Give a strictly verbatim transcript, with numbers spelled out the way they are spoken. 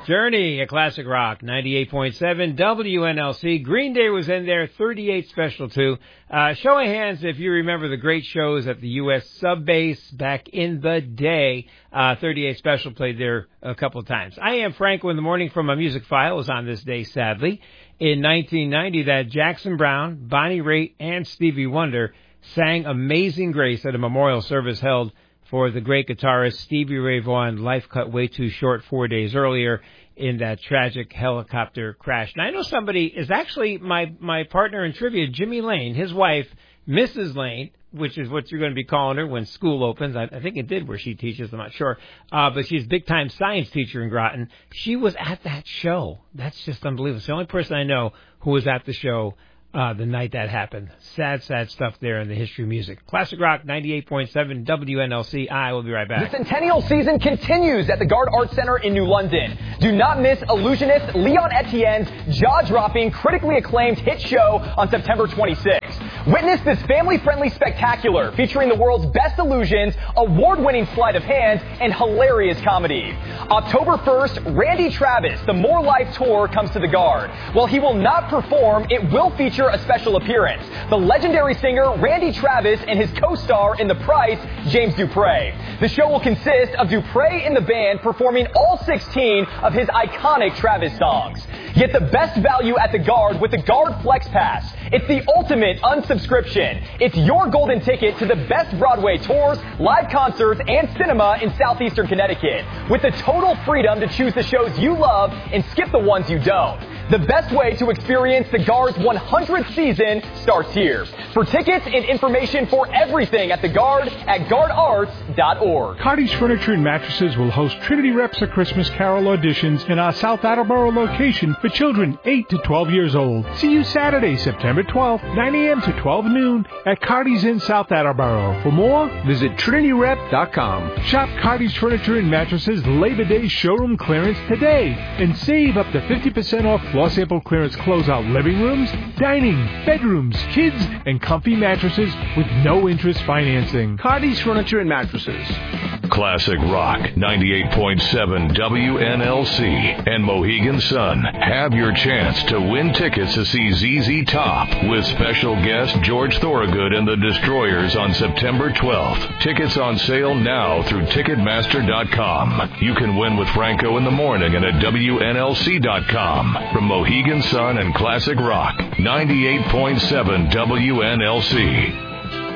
Journey, a classic rock, ninety-eight point seven W N L C. Green Day was in there, thirty-eight Special too. Uh, show of hands if you remember the great shows at the U S Sub Base back in the day. Uh, thirty-eight Special played there a couple of times. I am Franco in the morning from a music file. Was on this day, sadly. In nineteen ninety, that Jackson Browne, Bonnie Raitt, and Stevie Wonder sang Amazing Grace at a memorial service held for the great guitarist Stevie Ray Vaughan. Life cut way too short four days earlier in that tragic helicopter crash. And I know somebody is actually my, my partner in trivia, Jimmy Lane, his wife, Missus Lane, which is what you're going to be calling her when school opens. I, I think it did where she teaches, I'm not sure. Uh, but she's a big-time science teacher in Groton. She was at that show. That's just unbelievable. It's the only person I know who was at the show Uh, the night that happened. Sad, sad stuff there in the history of music. Classic Rock, ninety-eight point seven W N L C. I will be right back. The Centennial season continues at the Gard Arts Center in New London. Do not miss illusionist Leon Etienne's jaw-dropping, critically acclaimed hit show on September twenty-sixth. Witness this family-friendly spectacular featuring the world's best illusions, award-winning sleight of hand, and hilarious comedy. October first, Randy Travis, the More Life Tour, comes to the Gard. While he will not perform, it will feature a special appearance. The legendary singer Randy Travis and his co-star in The Price, James Dupre. The show will consist of Dupre and the band performing all sixteen of his iconic Travis songs. Get the best value at the Gard with the Gard Flex Pass. It's the ultimate unsubscription. It's your golden ticket to the best Broadway tours, live concerts, and cinema in southeastern Connecticut. With the total freedom to choose the shows you love and skip the ones you don't. The best way to experience the Gard's one hundredth season starts here. For tickets and information for everything at the Gard at gard arts dot org. Cardi's Furniture and Mattresses will host Trinity Reps of Christmas Carol auditions in our South Attleboro location for children eight to twelve years old. See you Saturday, September twelfth, nine a.m. to twelve noon at Cardi's in South Attleboro. For more, visit trinity rep dot com. Shop Cardi's Furniture and Mattresses Labor Day showroom clearance today and save up to fifty percent off floor sample clearance closeout living rooms, dining, bedrooms, kids, and comfy mattresses with no interest financing. Cardi's Furniture and Mattresses. Classic Rock, ninety-eight point seven W N L C and Mohegan Sun have your chance to win tickets to see Z Z Top with special guest George Thorogood and the Destroyers on September twelfth. Tickets on sale now through Ticketmaster dot com. You can win with Franco in the morning and at W N L C dot com. From Mohegan Sun and Classic Rock, ninety-eight point seven W N L C.